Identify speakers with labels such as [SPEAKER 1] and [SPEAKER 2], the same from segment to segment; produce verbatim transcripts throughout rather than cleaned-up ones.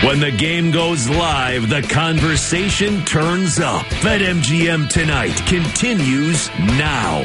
[SPEAKER 1] When the game goes live, the conversation turns up. BetMGM Tonight continues now.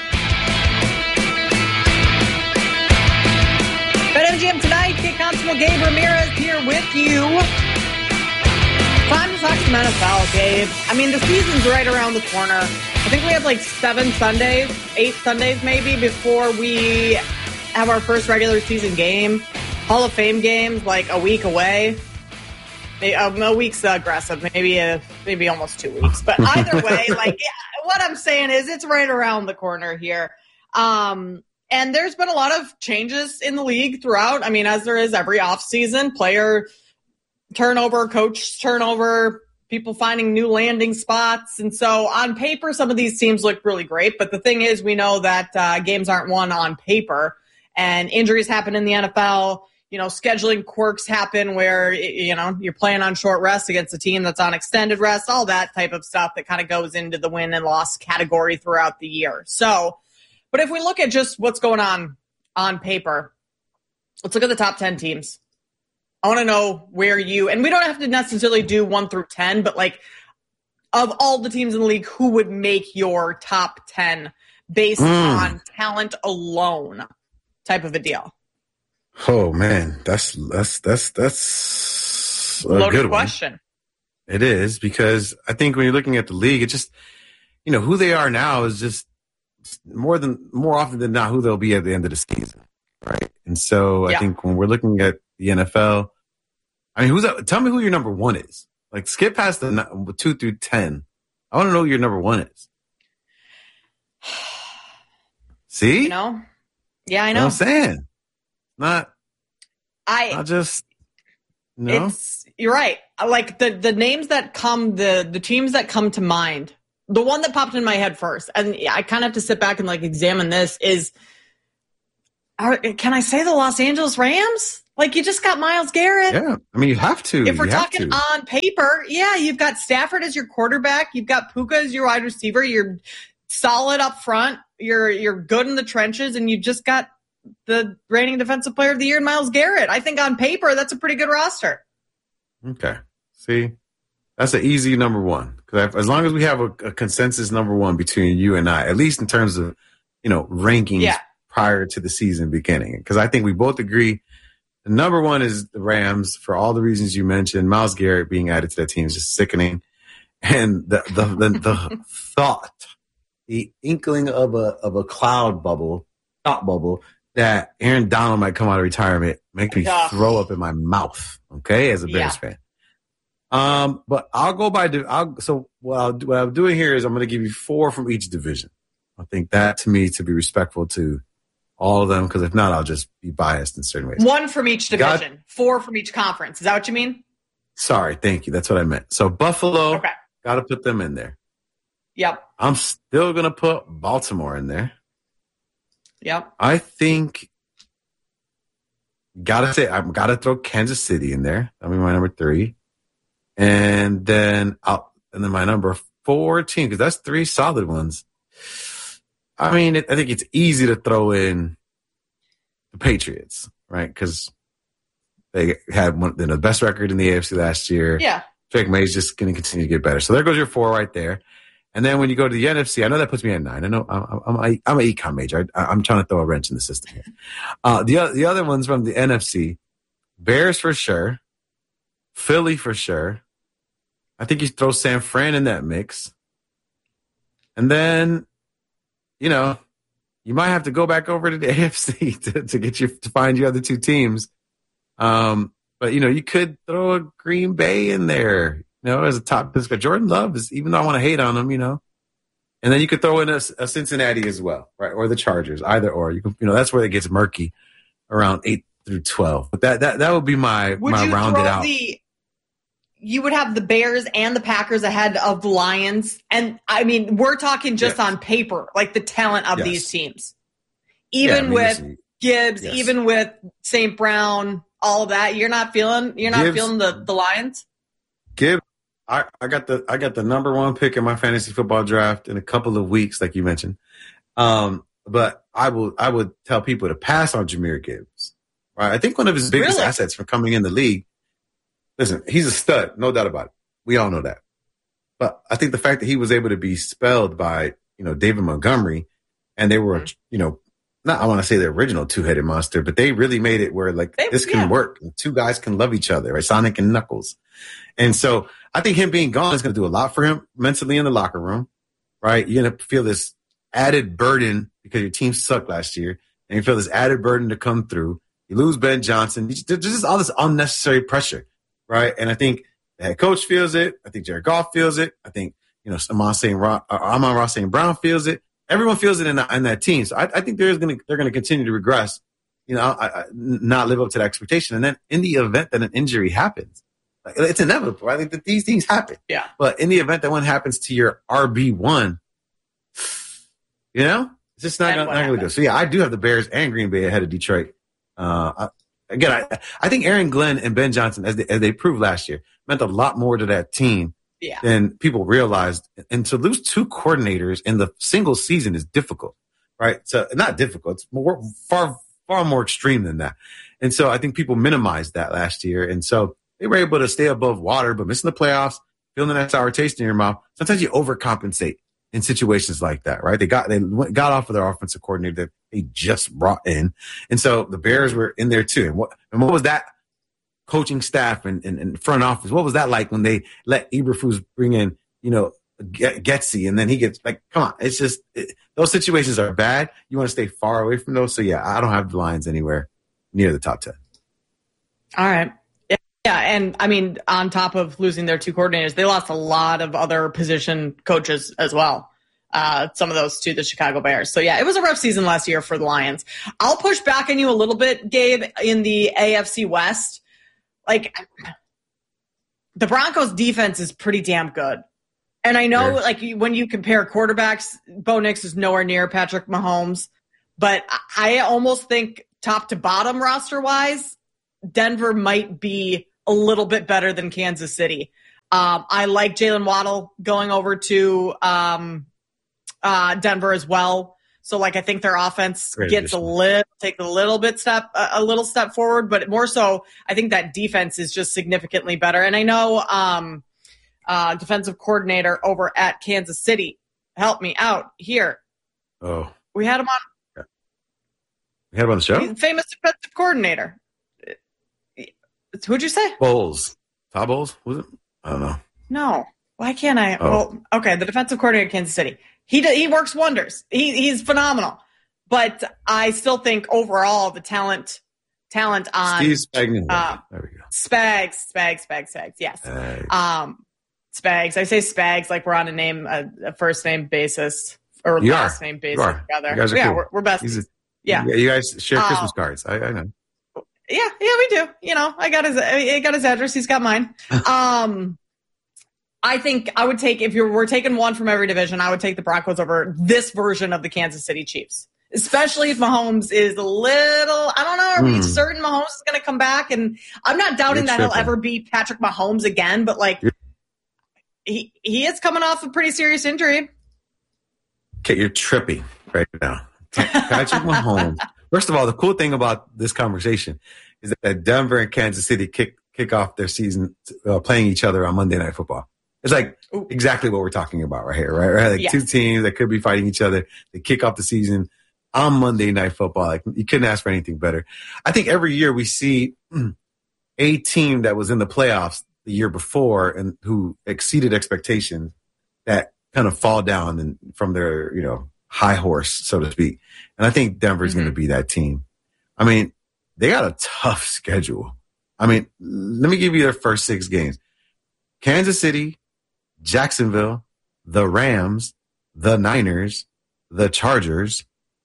[SPEAKER 2] BetMGM Tonight, Kate Constable, Gabe Ramirez here with you. Time to talk some N F L, Gabe. I mean, the season's right around the corner. I think we have like seven Sundays, eight Sundays maybe, before we have our first regular season game. Hall of Fame games like a week away. Maybe, um, a week's aggressive, maybe a, maybe almost two weeks. But either way, like yeah, what I'm saying is it's right around the corner here. Um, and there's been a lot of changes in the league throughout. I mean, as there is every offseason, player turnover, coach turnover, people finding new landing spots. And so on paper, some of these teams look really great. But the thing is, we know that uh, games aren't won on paper, and injuries happen in the N F L. You know, scheduling quirks happen where, you know, you're playing on short rest against a team that's on extended rest, all that type of stuff that kind of goes into the win and loss category throughout the year. So, but if we look at just what's going on on paper, let's look at the top ten teams. I want to know where you, and we don't have to necessarily do one through ten, but like of all the teams in the league, who would make your top ten based mm. on talent alone type of a deal?
[SPEAKER 3] Oh man, that's that's that's that's a
[SPEAKER 2] loaded
[SPEAKER 3] good
[SPEAKER 2] question.
[SPEAKER 3] One. It is, because I think when you're looking at the league, it just, you know, who they are now is just more than more often than not who they'll be at the end of the season, right? And so yeah. I think when we're looking at the N F L, I mean, who's that? Tell me who your number one is. Like, skip past the two through ten. I want to know who your number one is. See,
[SPEAKER 2] you know, yeah, I know.
[SPEAKER 3] You know what I'm saying. Not,
[SPEAKER 2] I
[SPEAKER 3] not just, no.
[SPEAKER 2] It's, you're right. Like the, the names that come, the, the teams that come to mind, the one that popped in my head first, and I kind of have to sit back and like examine this is, are, can I say the Los Angeles Rams? Like, you just got Myles Garrett.
[SPEAKER 3] Yeah. I mean, you have to.
[SPEAKER 2] If we're
[SPEAKER 3] you
[SPEAKER 2] talking on paper, yeah, you've got Stafford as your quarterback. You've got Puka as your wide receiver. You're solid up front. You're, you're good in the trenches, and you just got the reigning defensive player of the year, Myles Garrett. I think on paper, that's a pretty good roster.
[SPEAKER 3] Okay. See, that's an easy number one. Because as long as we have a, a consensus number one between you and I, at least in terms of, you know, rankings
[SPEAKER 2] yeah.
[SPEAKER 3] prior to the season beginning. Because I think we both agree the number one is the Rams for all the reasons you mentioned. Myles Garrett being added to that team is just sickening. And the the the, the thought, the inkling of a of a cloud bubble, thought bubble, that Aaron Donald might come out of retirement make me yeah. throw up in my mouth, okay, as a Bears yeah. fan. Um, but I'll go by – I'll so what, I'll, what I'm doing here is I'm going to give you four from each division. I think that, to me, to be respectful to all of them, because if not, I'll just be biased in certain ways.
[SPEAKER 2] One from each division, got, four from each conference. Is that what you mean?
[SPEAKER 3] Sorry, thank you. That's what I meant. So Buffalo,
[SPEAKER 2] okay.
[SPEAKER 3] got to put them in there.
[SPEAKER 2] Yep.
[SPEAKER 3] I'm still going to put Baltimore in there.
[SPEAKER 2] Yep.
[SPEAKER 3] I think gotta say I've got to throw Kansas City in there. That'll be my number three, and then I'll and then my number four team, because that's three solid ones. I mean, it, I think it's easy to throw in the Patriots, right? Because they had one you know, the best record in the A F C last year.
[SPEAKER 2] Yeah.
[SPEAKER 3] Drake May's just going to continue to get better. So there goes your four right there. And then when you go to the N F C, I know that puts me at nine. I know I'm, I'm, I'm an econ major. I, I'm trying to throw a wrench in the system here. Uh, the, the other ones from the N F C, Bears for sure, Philly for sure. I think you throw San Fran in that mix. And then, you know, you might have to go back over to the A F C to, to get you to find your other two teams. Um, but, you know, you could throw a Green Bay in there. You know, as a top pick, Jordan Love is, even though I want to hate on him, you know, and then you could throw in a, a Cincinnati as well, right? Or the Chargers, either or. You can, you know, that's where it gets murky around eight through twelve. But that that that would be my
[SPEAKER 2] would
[SPEAKER 3] my
[SPEAKER 2] you
[SPEAKER 3] rounded
[SPEAKER 2] throw
[SPEAKER 3] out.
[SPEAKER 2] The, you would have the Bears and the Packers ahead of the Lions, and I mean, we're talking just yes. on paper, like the talent of yes. these teams, even yeah, I mean, with listen, Gibbs, yes. even with Saint Brown, all of that. You're not feeling, you're not
[SPEAKER 3] Gibbs,
[SPEAKER 2] feeling the the Lions.
[SPEAKER 3] Gibbs. I, I got the I got the number one pick in my fantasy football draft in a couple of weeks, like you mentioned. Um, but I will I would tell people to pass on Jahmyr Gibbs. Right, I think one of his biggest
[SPEAKER 2] really?
[SPEAKER 3] assets for coming in the league listen, he's a stud, no doubt about it. We all know that. But I think the fact that he was able to be spelled by, you know, David Montgomery, and they were, you know, not, I want to say the original two-headed monster, but they really made it where, like, they, this can yeah. work. And two guys can love each other, right? Sonic and Knuckles. And so I think him being gone is going to do a lot for him mentally in the locker room, right? You're going to feel this added burden because your team sucked last year, and you feel this added burden to come through. You lose Ben Johnson. There's just all this unnecessary pressure, right? And I think the head coach feels it. I think Jared Goff feels it. I think, you know, Amon Saint Amon-Ra Saint Brown feels it. Everyone feels it in, the, in that team. So I, I think there's going to they're going to continue to regress, you know, I, I, not live up to that expectation. And then in the event that an injury happens, like, it's inevitable. I think that these things happen.
[SPEAKER 2] Yeah.
[SPEAKER 3] But in the event that one happens to your R B one, you know, it's just not, not, not going to go. So yeah, I do have the Bears and Green Bay ahead of Detroit. Uh, I, again, I, I think Aaron Glenn and Ben Johnson, as they, as they proved last year, meant a lot more to that team. Yeah. Than people realized. And to lose two coordinators in the single season is difficult, right? So not difficult. It's more, far, far more extreme than that. And so I think people minimized that last year. And so they were able to stay above water, but missing the playoffs, feeling that sour taste in your mouth. Sometimes you overcompensate in situations like that, right? They got, they got off of their offensive coordinator that they just brought in. And so the Bears were in there too. And what, and what was that? Coaching staff and, and, and front office. What was that like when they let Eberflus bring in, you know, Getsy, and then he gets like, come on, it's just it, those situations are bad. You want to stay far away from those. So yeah, I don't have the Lions anywhere near the top ten.
[SPEAKER 2] All right. Yeah, yeah, and I mean, on top of losing their two coordinators, they lost a lot of other position coaches as well. Uh, some of those to the Chicago Bears. So yeah, it was a rough season last year for the Lions. I'll push back on you a little bit, Gabe, in the A F C West. Like, the Broncos defense is pretty damn good. And I know, sure. like, when you compare quarterbacks, Bo Nix is nowhere near Patrick Mahomes. But I almost think top to bottom roster-wise, Denver might be a little bit better than Kansas City. Um, I like Jalen Waddle going over to um, uh, Denver as well. So, like, I think their offense Great gets addition. a little, take a little bit step, a little step forward, but more so, I think that defense is just significantly better. And I know, um, uh, defensive coordinator over at Kansas City, help me out here.
[SPEAKER 3] Oh,
[SPEAKER 2] we had him on.
[SPEAKER 3] We had him on the show.
[SPEAKER 2] He's a famous defensive coordinator. Who'd you say?
[SPEAKER 3] Bowles. Todd Bowles, was it? I don't know.
[SPEAKER 2] No. Why can't I?
[SPEAKER 3] Oh.
[SPEAKER 2] Well, okay, the defensive coordinator of Kansas City. He he works wonders. He he's phenomenal. But I still think overall the talent talent on
[SPEAKER 3] Steve Spagnuolo.
[SPEAKER 2] Uh,
[SPEAKER 3] there we go.
[SPEAKER 2] Spags, Spags, Spags, Spags. Yes.
[SPEAKER 3] Spags.
[SPEAKER 2] Um, Spags. I say Spags like we're on a name a, a first name basis or
[SPEAKER 3] you
[SPEAKER 2] last
[SPEAKER 3] are.
[SPEAKER 2] name basis
[SPEAKER 3] you
[SPEAKER 2] together.
[SPEAKER 3] You guys are
[SPEAKER 2] yeah,
[SPEAKER 3] cool.
[SPEAKER 2] we're, we're best.
[SPEAKER 3] A,
[SPEAKER 2] yeah.
[SPEAKER 3] yeah. You guys share
[SPEAKER 2] uh,
[SPEAKER 3] Christmas cards. I, I know.
[SPEAKER 2] Yeah, yeah, we do. You know, I got his I got his address. He's got mine. Um. I think I would take, if you were taking one from every division, I would take the Broncos over this version of the Kansas City Chiefs, especially if Mahomes is a little, I don't know, are we mm. certain Mahomes is going to come back? And I'm not doubting You're that tripping. he'll ever beat Patrick Mahomes again, but like he, he is coming off a pretty serious injury.
[SPEAKER 3] Okay, you're tripping right now. Patrick Mahomes. First of all, the cool thing about this conversation is that Denver and Kansas City kick, kick off their season uh, playing each other on Monday Night Football. It's like Ooh. exactly what we're talking about right here, right? right? Like yes. two teams that could be fighting each other. They kick off the season on Monday Night Football. Like, you couldn't ask for anything better. I think every year we see a team that was in the playoffs the year before and who exceeded expectations that kind of fall down and from their, you know, high horse, so to speak. And I think Denver's mm-hmm. going to be that team. I mean, they got a tough schedule. I mean, let me give you their first six games. Kansas City, Jacksonville, the Rams, the Niners, the Chargers,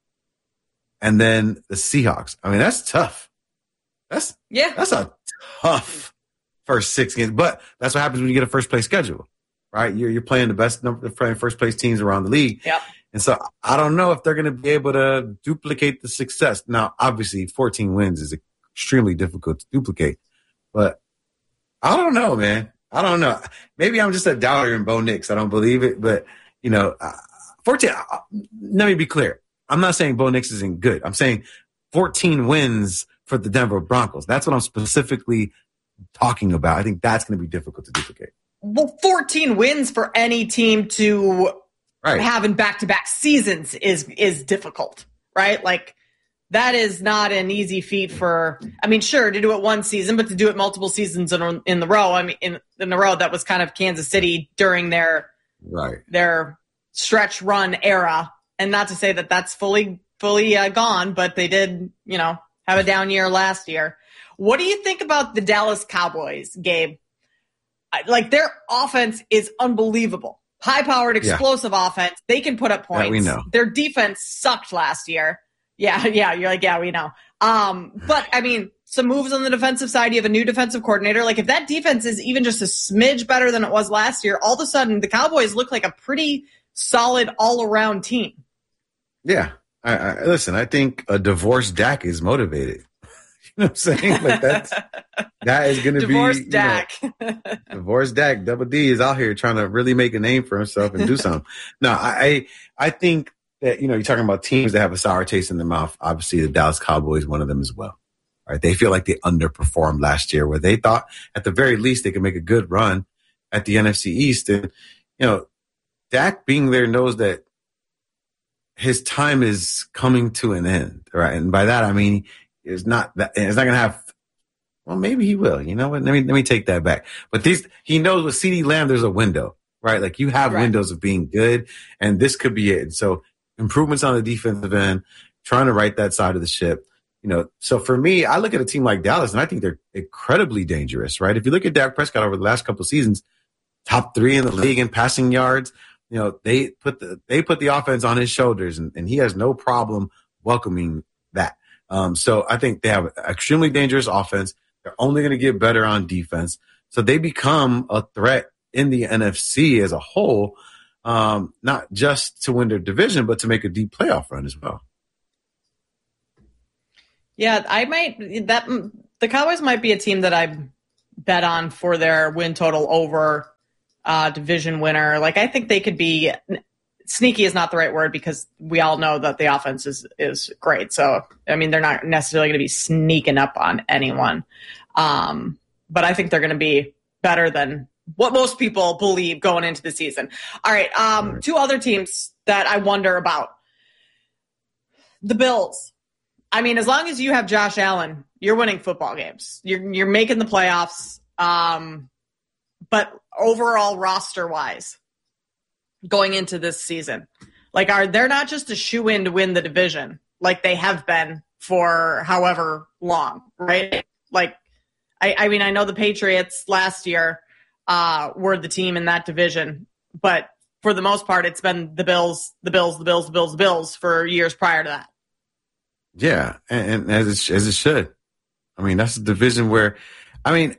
[SPEAKER 3] and then the Seahawks. I mean, that's tough. That's yeah. That's a tough first six games. But that's what happens when you get a first place schedule, right? You're you're playing the best number of first place teams around the league.
[SPEAKER 2] Yep.
[SPEAKER 3] And so I don't know if they're going to be able to duplicate the success. Now, obviously, fourteen wins is extremely difficult to duplicate, but I don't know, man. I don't know. Maybe I'm just a doubter in Bo Nix. I don't believe it, but you know, uh, fourteen. Uh, let me be clear. I'm not saying Bo Nix isn't good. I'm saying fourteen wins for the Denver Broncos. That's what I'm specifically talking about. I think that's going to be difficult to duplicate.
[SPEAKER 2] Well, fourteen wins for any team to
[SPEAKER 3] right.
[SPEAKER 2] have in back-to-back seasons is is difficult, right? Like, that is not an easy feat for, I mean, sure, to do it one season, but to do it multiple seasons in, in the row, I mean, in, in a row, that was kind of Kansas City during their
[SPEAKER 3] right.
[SPEAKER 2] their stretch run era. And not to say that that's fully, fully uh, gone, but they did, you know, have a down year last year. What do you think about the Dallas Cowboys, Gabe? Like, their offense is unbelievable. High-powered, explosive yeah. offense. They can put up points.
[SPEAKER 3] Yeah, we know.
[SPEAKER 2] Their defense sucked last year. Yeah, yeah, you're like, yeah, we know. Um, but, I mean, some moves on the defensive side. You have a new defensive coordinator. Like, if that defense is even just a smidge better than it was last year, all of a sudden the Cowboys look like a pretty solid all-around team.
[SPEAKER 3] Yeah. I, I, listen, I think a divorced Dak is motivated. You know what I'm saying? Like, that's, that is going to be.
[SPEAKER 2] Divorced Dak.
[SPEAKER 3] Know, divorced Dak. Double D is out here trying to really make a name for himself and do something. No, I, I think that, you know, you're talking about teams that have a sour taste in their mouth. Obviously, the Dallas Cowboys, one of them as well. Right? They feel like they underperformed last year, where they thought at the very least they could make a good run at the N F C East. And, you know, Dak being there knows that his time is coming to an end. Right. And by that, I mean, it's not that it's not going to have, well, maybe he will. You know what? Let me, let me take that back. But these, he knows with CeeDee Lamb, there's a window, right? Like, you have right. windows of being good, and this could be it. And so, improvements on the defensive end, trying to right that side of the ship. You know, so for me, I look at a team like Dallas, and I think they're incredibly dangerous, right? If you look at Dak Prescott over the last couple of seasons, top three in the league in passing yards, you know, they put the they put the offense on his shoulders, and, and he has no problem welcoming that. Um, so I think they have an extremely dangerous offense. They're only going to get better on defense. So they become a threat in the N F C as a whole, um, not just to win their division, but to make a deep playoff run as well.
[SPEAKER 2] Yeah, I might that the Cowboys might be a team that I bet on for their win total over uh, division winner. Like, I think they could be sneaky is not the right word, because we all know that the offense is is great. So, I mean, they're not necessarily going to be sneaking up on anyone. Um, but I think they're going to be better than what most people believe going into the season. All right, um, two other teams that I wonder about. The Bills. I mean, as long as you have Josh Allen, you're winning football games. You're you're making the playoffs. Um, but overall, roster-wise, going into this season, like, are they're not just a shoe-in to win the division like they have been for however long, right? Like, I, I mean, I know the Patriots last year uh, were the team in that division, but for the most part, it's been the Bills, the Bills, the Bills, the Bills, the Bills for years prior to that.
[SPEAKER 3] Yeah, and, and as it, as it should. I mean, that's a division where, I mean,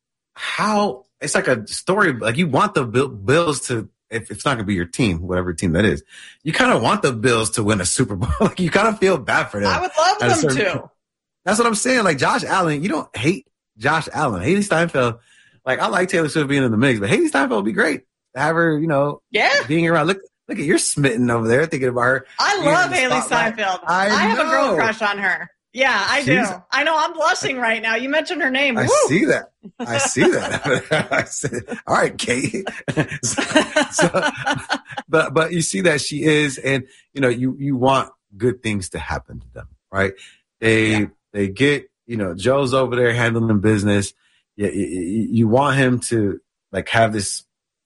[SPEAKER 3] how it's like a story. Like, you want the Bills to, if it's not going to be your team, whatever team that is, you kind of want the Bills to win a Super Bowl. Like, you kind of feel bad for them.
[SPEAKER 2] I would love them
[SPEAKER 3] certain,
[SPEAKER 2] to.
[SPEAKER 3] That's what I'm saying. Like, Josh Allen, you don't hate Josh Allen. Haley Steinfeld, like, I like Taylor Swift being in the mix, but Haley Steinfeld would be great to have her, you know,
[SPEAKER 2] yeah,
[SPEAKER 3] being around. Look, look at you're smitten over there thinking about her.
[SPEAKER 2] I love Haley Steinfeld. I, I have a girl crush on her. Yeah, I She's, do. I know. I'm blushing right now. You mentioned her name.
[SPEAKER 3] I
[SPEAKER 2] Woo!
[SPEAKER 3] see that. I see that. I said, all right, Kate. so, so, but but you see that she is, and you know, you you want good things to happen to them, right? They yeah. they get, you know, Joe's over there handling business. You, you, you want him to, like, have this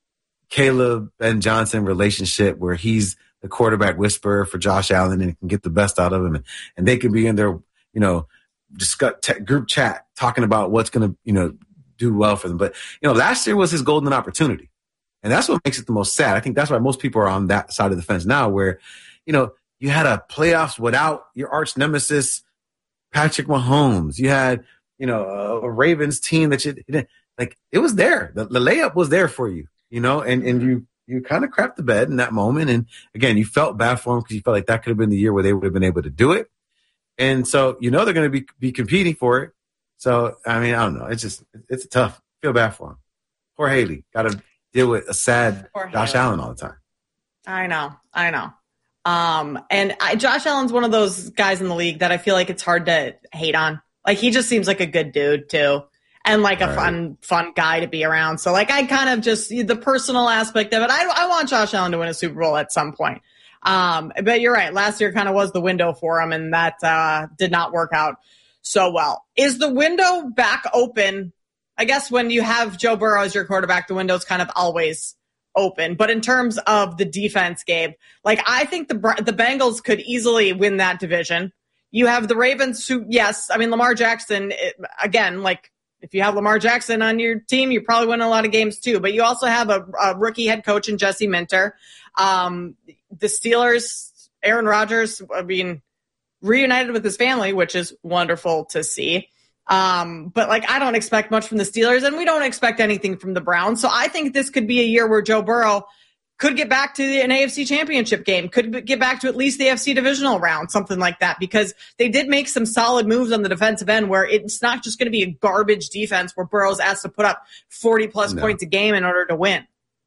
[SPEAKER 3] Caleb Ben Johnson relationship where he's the quarterback whisperer for Josh Allen and can get the best out of him, and, and they can be in their, you know, discuss te- group chat talking about what's going to, you know, do well for them. But, you know, last year was his golden opportunity. And that's what makes it the most sad. I think that's why most people are on that side of the fence now, where, you know, you had a playoffs without your arch nemesis, Patrick Mahomes. You had, you know, a, a Ravens team that you, like, it was there. The, the layup was there for you, you know, and, and you, you kind of crapped the bed in that moment. And again, you felt bad for them because you felt like that could have been the year where they would have been able to do it. And so, you know, they're going to be be competing for it. So, I mean, I don't know. It's just, it's tough. I feel bad for him. Poor Haley. Got to deal with a sad Poor Josh Haley. Allen all the time.
[SPEAKER 2] I know. I know. Um, and I, Josh Allen's one of those guys in the league that I feel like it's hard to hate on. Like, he just seems like a good dude, too. and like a
[SPEAKER 3] right.
[SPEAKER 2] fun, fun guy to be around. So like I kind of just the personal aspect of it. I, I want Josh Allen to win a Super Bowl at some point. Um, but you're right. Last year kind of was the window for him, and that uh, did not work out so well. Is the window back open? I guess when you have Joe Burrow as your quarterback, the window's kind of always open. But in terms of the defense, Gabe, like I think the the Bengals could easily win that division. You have the Ravens who, yes, I mean, Lamar Jackson, it, again, like if you have Lamar Jackson on your team, you probably win a lot of games too. But you also have a, a rookie head coach in Jesse Minter. Um, the Steelers, Aaron Rodgers, I mean, reunited with his family, which is wonderful to see. Um, but like, I don't expect much from the Steelers, and we don't expect anything from the Browns. So I think this could be a year where Joe Burrow could get back to an A F C championship game, could get back to at least the A F C divisional round, something like that, because they did make some solid moves on the defensive end where it's not just going to be a garbage defense where Burrow's asked to put up forty plus no. points a game in order to win.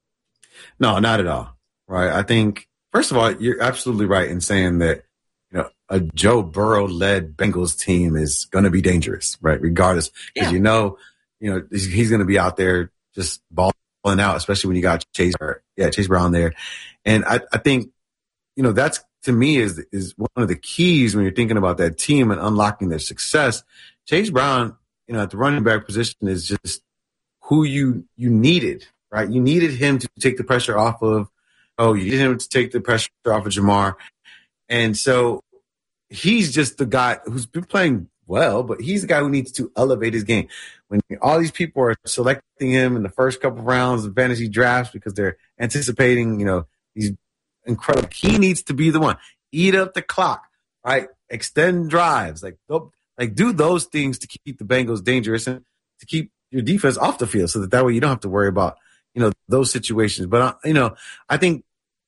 [SPEAKER 3] No, not at all. Right. I think, first of all, you're absolutely right in saying that, you know, a Joe Burrow led Bengals team is going to be dangerous, right? Regardless, because yeah. you know, you know, he's, he's going to be out there just balling out, especially when you got Chase, or, yeah, Chase Brown there. And I, I think, you know, that's to me is, is one of the keys when you're thinking about that team and unlocking their success. Chase Brown, you know, at the running back position is just who you, you needed, right? You needed him to take the pressure off of, oh, you needed him to take the pressure off of Jamar. And so he's just the guy who's been playing well, but he's the guy who needs to elevate his game. When all these people are selecting him in the first couple of rounds of fantasy drafts because they're anticipating, you know, he's incredible. He needs to be the one. Eat up the clock, right? Extend drives, like like do those things to keep the Bengals dangerous and to keep your defense off the field, so that that way you don't have to worry about, you know, those situations. But uh, you know, I think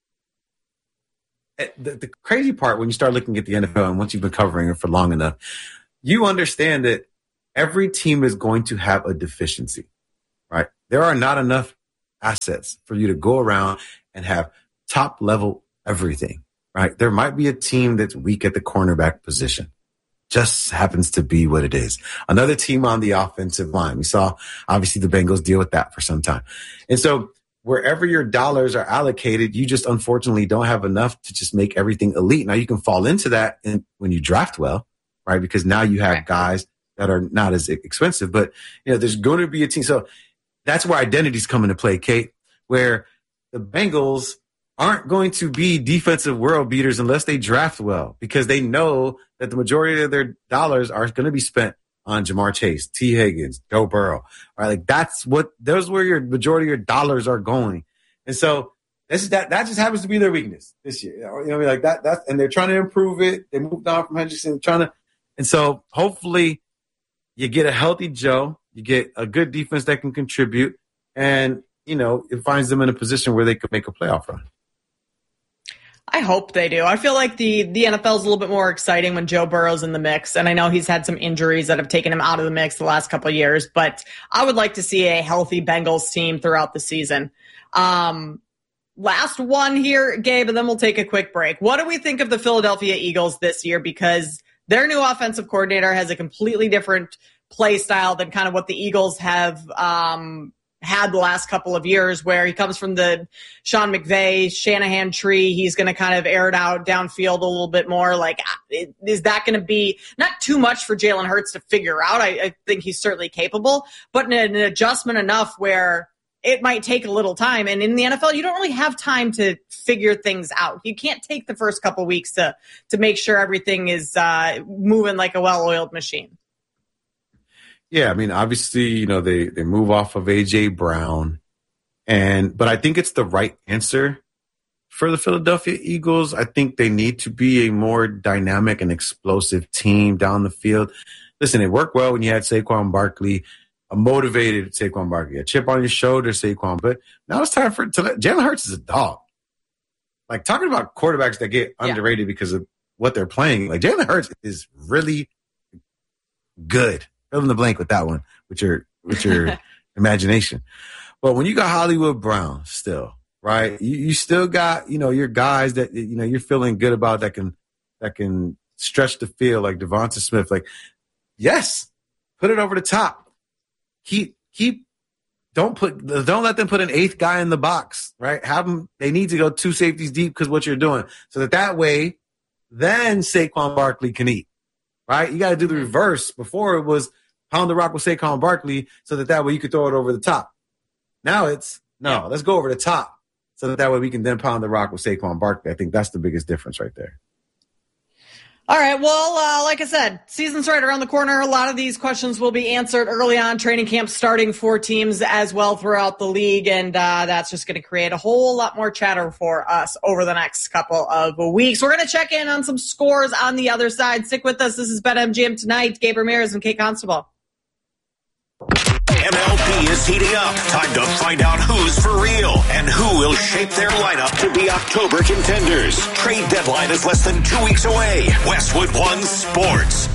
[SPEAKER 3] the, the crazy part when you start looking at the N F L and once you've been covering it for long enough, you understand that every team is going to have a deficiency, right? There are not enough assets for you to go around and have top level everything, right? There might be a team that's weak at the cornerback position. Just happens to be what it is. Another team on the offensive line. We saw, obviously, the Bengals deal with that for some time. And so wherever your dollars are allocated, you just unfortunately don't have enough to just make everything elite. Now, you can fall into that in, when you draft well, right? Because now you have guys that are not as expensive. But, you know, there's going to be a team. So that's where identities come into play, Kate, where the Bengals aren't going to be defensive world beaters unless they draft well, because they know that the majority of their dollars are going to be spent on Jamar Chase, T. Higgins, Joe Burrow, right? Like that's what, those where your majority of your dollars are going. And so this is that, that just happens to be their weakness this year. You know what I mean? Like that, that's, and they're trying to improve it. They moved on from Hendrickson, trying to, and so hopefully you get a healthy Joe, you get a good defense that can contribute, and, you know, it finds them in a position where they could make a playoff run.
[SPEAKER 2] I hope they do. I feel like the, the N F L is a little bit more exciting when Joe Burrow's in the mix. And I know he's had some injuries that have taken him out of the mix the last couple of years, but I would like to see a healthy Bengals team throughout the season. Um, last one here, Gabe, and then we'll take a quick break. What do we think of the Philadelphia Eagles this year? Because their new offensive coordinator has a completely different play style than kind of what the Eagles have, um, had the last couple of years, where he comes from the Sean McVay, Shanahan tree. He's going to kind of air it out downfield a little bit more. Like, is that going to be not too much for Jalen Hurts to figure out? I, I think he's certainly capable, but an, an adjustment enough where it might take a little time. And in the N F L, you don't really have time to figure things out. You can't take the first couple of weeks to, to make sure everything is uh, moving like a well-oiled machine.
[SPEAKER 3] Yeah, I mean, obviously, you know, they, they move off of A J Brown, and but I think it's the right answer for the Philadelphia Eagles. I think they need to be a more dynamic and explosive team down the field. Listen, it worked well when you had Saquon Barkley, a motivated Saquon Barkley, a chip on your shoulder Saquon. But now it's time for to let, Jalen Hurts is a dog. Like, talking about quarterbacks that get yeah. underrated because of what they're playing, like Jalen Hurts is really good. Fill in the blank with that one, with your with your imagination. But when you got Hollywood Brown still, right? You, you still got, you know, your guys that, you know, you're feeling good about that can that can stretch the field, like Devonta Smith. Like, yes, put it over the top. keep, keep, don't put, don't let them put an eighth guy in the box, right? Have them, they need to go two safeties deep because what you're doing. So that that way, then Saquon Barkley can eat, right? You got to do the reverse. Before it was pound the rock with Saquon Barkley so that that way you could throw it over the top. Now it's, no, yeah. let's go over the top so that that way we can then pound the rock with Saquon Barkley. I think that's the biggest difference right there.
[SPEAKER 2] All right. Well, uh, like I said, season's right around the corner. A lot of these questions will be answered early on. Training camp starting for teams as well throughout the league. And uh, that's just going to create a whole lot more chatter for us over the next couple of weeks. We're going to check in on some scores on the other side. Stick with us. This is BetMGM Tonight. Gabe Ramirez and Kate Constable.
[SPEAKER 1] M L B is heating up. Time to find out who's for real and who will shape their lineup to be October contenders. Trade deadline is less than two weeks away. Westwood One Sports.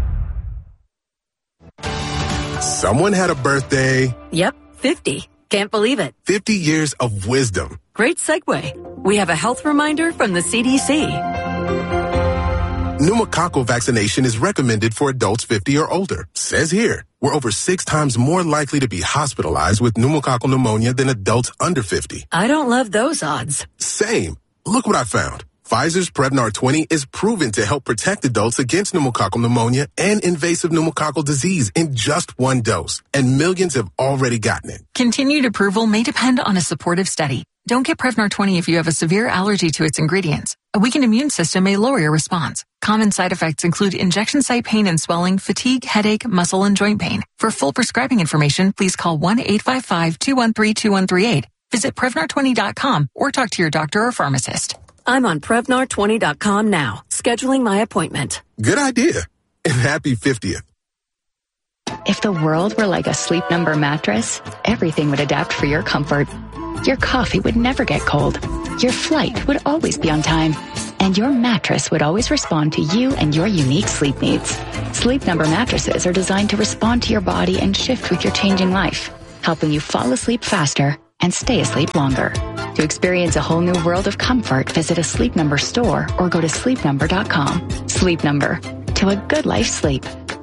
[SPEAKER 4] Someone had a birthday.
[SPEAKER 5] Yep, fifty. Can't believe it.
[SPEAKER 4] fifty years of wisdom.
[SPEAKER 5] Great segue. We have a health reminder from the C D C.
[SPEAKER 4] Pneumococcal vaccination is recommended for adults fifty or older. Says here, we're over six times more likely to be hospitalized with pneumococcal pneumonia than adults under fifty.
[SPEAKER 5] I don't love those odds.
[SPEAKER 4] Same. Look what I found. Pfizer's Prevnar twenty is proven to help protect adults against pneumococcal pneumonia and invasive pneumococcal disease in just one dose. And millions have already gotten it.
[SPEAKER 6] Continued approval may depend on a supportive study. Don't get Prevnar twenty if you have a severe allergy to its ingredients. A weakened immune system may lower your response. Common side effects include injection site pain and swelling, fatigue, headache, muscle, and joint pain. For full prescribing information, please call one eight five five, two one three, two one three eight. Visit Prevnar twenty dot com or talk to your doctor or pharmacist.
[SPEAKER 5] I'm on Prevnar twenty dot com now, scheduling my appointment.
[SPEAKER 4] Good idea. And happy fiftieth.
[SPEAKER 7] If the world were like a Sleep Number mattress, everything would adapt for your comfort. Your coffee would never get cold. Your flight would always be on time. And your mattress would always respond to you and your unique sleep needs. Sleep Number mattresses are designed to respond to your body and shift with your changing life, helping you fall asleep faster and stay asleep longer. To experience a whole new world of comfort, visit a Sleep Number store or go to sleep number dot com. Sleep Number. To a good life sleep.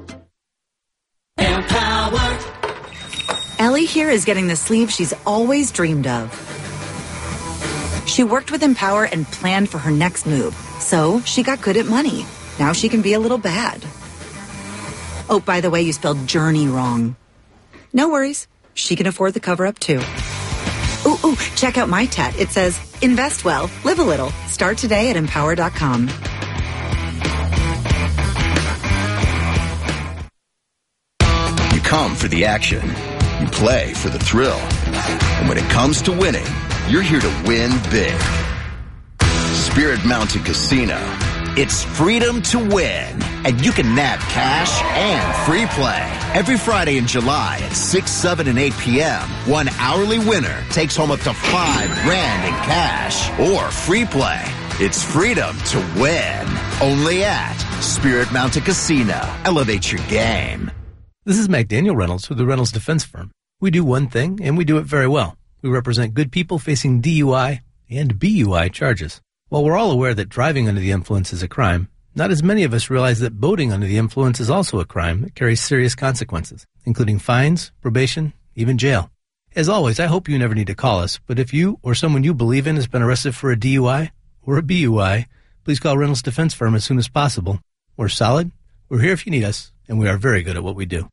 [SPEAKER 8] Empower. Ellie here is getting the sleeve she's always dreamed of. She worked with Empower and planned for her next move, so she got good at money. Now she can be a little bad. Oh, by the way, you spelled journey wrong. No worries. She can afford the cover-up, too. Ooh, ooh, check out my tat. It says, invest well, live a little. Start today at empower dot com.
[SPEAKER 9] You come for the action. You play for the thrill. And when it comes to winning, you're here to win big. Spirit Mountain Casino. It's freedom to win. And you can nab cash and free play. Every Friday in July at six, seven, and eight p.m., one hourly winner takes home up to five grand in cash or free play. It's freedom to win. Only at Spirit Mountain Casino. Elevate your game.
[SPEAKER 10] This is McDaniel Reynolds with the Reynolds Defense Firm. We do one thing, and we do it very well. We represent good people facing D U I and B U I charges. While we're all aware that driving under the influence is a crime, not as many of us realize that boating under the influence is also a crime that carries serious consequences, including fines, probation, even jail. As always, I hope you never need to call us, but if you or someone you believe in has been arrested for a D U I or a B U I, please call Reynolds Defense Firm as soon as possible. We're solid, we're here if you need us, and we are very good at what we do.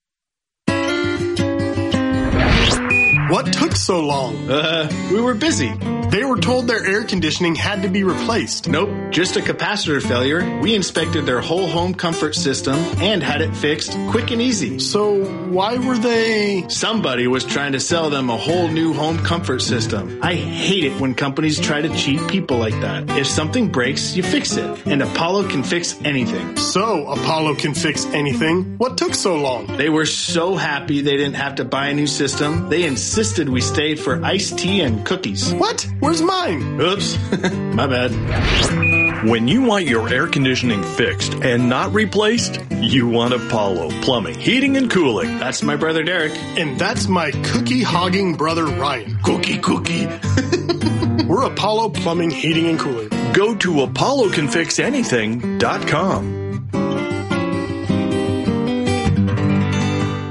[SPEAKER 11] What took so long?
[SPEAKER 12] Uh, we were busy.
[SPEAKER 11] They were told their air conditioning had to be replaced.
[SPEAKER 12] Nope, just a capacitor failure. We inspected their whole home comfort system and had it fixed quick and easy.
[SPEAKER 11] So why were they...
[SPEAKER 12] Somebody was trying to sell them a whole new home comfort system. I hate it when companies try to cheat people like that. If something breaks, you fix it. And Apollo can fix anything.
[SPEAKER 11] So Apollo can fix anything? What took so long?
[SPEAKER 12] They were so happy they didn't have to buy a new system. They insisted we stayed for iced tea and cookies.
[SPEAKER 11] What? Where's mine?
[SPEAKER 12] Oops. My bad.
[SPEAKER 13] When you want your air conditioning fixed and not replaced, you want Apollo Plumbing, Heating, and Cooling.
[SPEAKER 12] That's my brother Derek.
[SPEAKER 11] And that's my cookie-hogging brother Ryan.
[SPEAKER 13] Cookie, cookie.
[SPEAKER 11] We're Apollo Plumbing, Heating, and Cooling.
[SPEAKER 13] Go to apollo can fix anything dot com.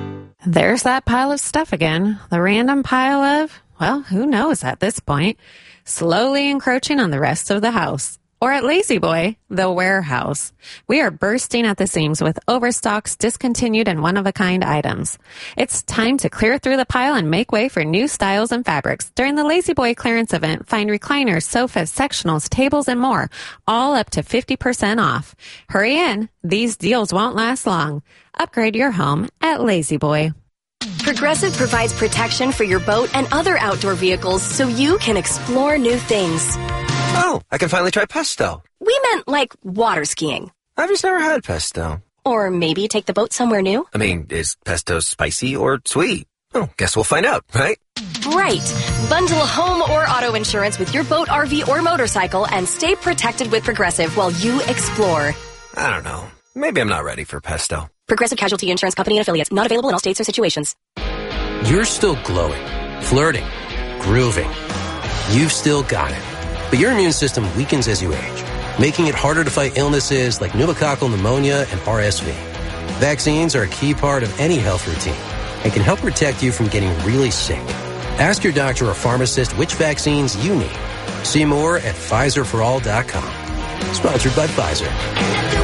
[SPEAKER 14] There's that pile of stuff again. The random pile of, well, who knows at this point, slowly encroaching on the rest of the house. Or at Lazy Boy, the warehouse. We are bursting at the seams with overstocks, discontinued, and one-of-a-kind items. It's time to clear through the pile and make way for new styles and fabrics. During the Lazy Boy clearance event, find recliners, sofas, sectionals, tables, and more, all up to fifty percent off. Hurry in. These deals won't last long. Upgrade your home at Lazy Boy.
[SPEAKER 15] Progressive provides protection for your boat and other outdoor vehicles so you can explore new things.
[SPEAKER 16] Oh, I can finally try pesto.
[SPEAKER 15] We meant like water skiing.
[SPEAKER 16] I've just never had pesto.
[SPEAKER 15] Or maybe take the boat somewhere new.
[SPEAKER 16] I mean, is pesto spicy or sweet? Oh, guess we'll find out, right?
[SPEAKER 15] Right. Bundle home or auto insurance with your boat, R V, or motorcycle and stay protected with Progressive while you explore.
[SPEAKER 16] I don't know. Maybe I'm not ready for pesto.
[SPEAKER 15] Progressive Casualty Insurance Company and Affiliates. Not available in all states or situations.
[SPEAKER 17] You're still glowing, flirting, grooving. You've still got it. But your immune system weakens as you age, making it harder to fight illnesses like pneumococcal pneumonia and R S V. Vaccines are a key part of any health routine and can help protect you from getting really sick. Ask your doctor or pharmacist which vaccines you need. See more at Pfizer for all dot com. Sponsored by Pfizer.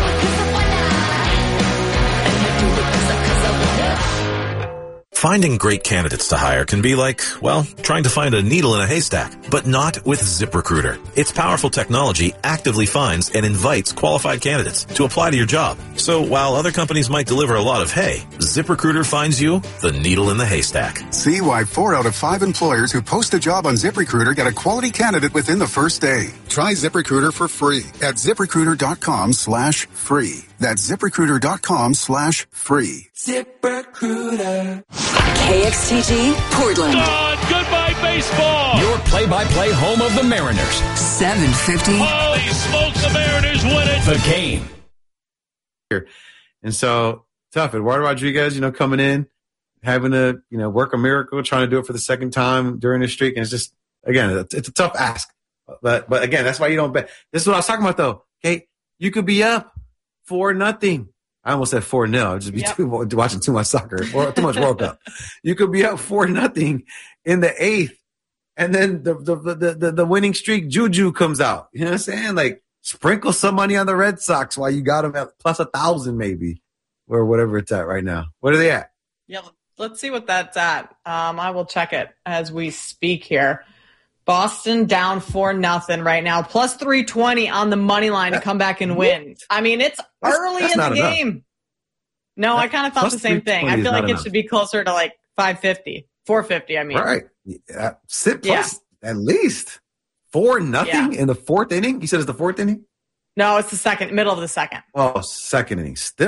[SPEAKER 18] Finding great candidates to hire can be like, well, trying to find a needle in a haystack, but not with ZipRecruiter. Its powerful technology actively finds and invites qualified candidates to apply to your job. So while other companies might deliver a lot of hay, ZipRecruiter finds you the needle in the haystack.
[SPEAKER 19] See why four out of five employers who post a job on ZipRecruiter get a quality candidate within the first day. Try ZipRecruiter for free at ZipRecruiter.com slash free. That's ZipRecruiter.com slash free.
[SPEAKER 20] ZipRecruiter.
[SPEAKER 15] K X T G, Portland.
[SPEAKER 20] God, goodbye baseball.
[SPEAKER 21] Your play-by-play home of the Mariners.
[SPEAKER 8] seven fifty.
[SPEAKER 20] Holy smokes, the Mariners win it.
[SPEAKER 21] The game.
[SPEAKER 3] And so, tough. Eduardo Rodriguez, you know, coming in, having to, you know, work a miracle, trying to do it for the second time during the streak. And it's just, again, it's, it's a tough ask. But, but again, that's why you don't bet. This is what I was talking about, though. Okay, you could be up four nothing. I almost said four nil. I'd just be yep. too, watching too much soccer or too much World Cup. You could be up four nothing in the eighth, and then the the, the the the winning streak juju comes out. You know what I'm saying? Like, sprinkle some money on the Red Sox while you got them at plus a thousand, maybe, or whatever it's at right now. What are they at?
[SPEAKER 2] Yeah, let's see what that's at. Um, I will check it as we speak here. Boston down four nothing right now, plus three twenty on the money line to come back and win. I mean, it's
[SPEAKER 3] that's,
[SPEAKER 2] early
[SPEAKER 3] that's
[SPEAKER 2] in the
[SPEAKER 3] enough.
[SPEAKER 2] game. No, that, I kind of thought the same thing. I feel like it enough. should be closer to like five fifty, four fifty. I mean,
[SPEAKER 3] right? Yeah, sit plus yeah. at least four nothing yeah. in the fourth inning. You said it's the fourth inning?
[SPEAKER 2] No, it's the second, middle of the second.
[SPEAKER 3] Oh, second inning still.